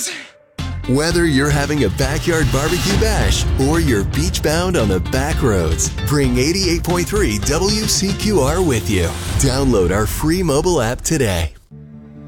Yes! Whether you're having a backyard barbecue bash or you're beach bound on the back roads, bring 88.3 WCQR with you. Download our free mobile app today.